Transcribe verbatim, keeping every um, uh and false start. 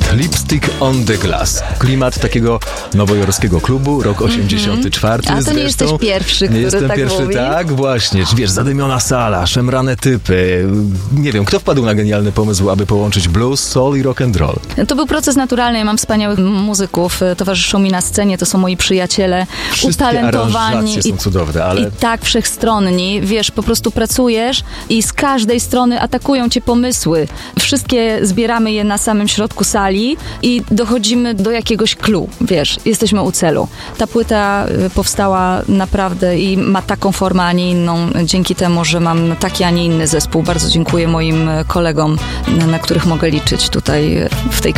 Lipstick on the Glass. Klimat takiego nowojorskiego klubu, rok osiemdziesiąty czwarty. A to zresztą. nie jesteś pierwszy, który Nie jestem tak pierwszy, mówi? tak, właśnie. Wiesz, zadymiona sala, szemrane typy. Nie wiem, kto wpadł na genialny pomysł, aby połączyć blues, soul i rock and roll. To był proces naturalny. Ja mam wspaniałych muzyków, towarzyszą mi na scenie, to są moi przyjaciele, Wszystkie utalentowani aranżacje są i, cudowne, ale... i tak wszechstronni. Wiesz, po prostu pracujesz i z każdej strony atakują cię pomysły. Wszystkie zbieramy je na samym środku sali i dochodzimy do jakiegoś clue. Wiesz, jesteśmy u celu. Ta płyta powstała naprawdę i ma taką formę, a nie inną, dzięki temu, że mam taki, a nie inny zespół. Bardzo dziękuję moim kolegom, na których mogę liczyć tutaj w tej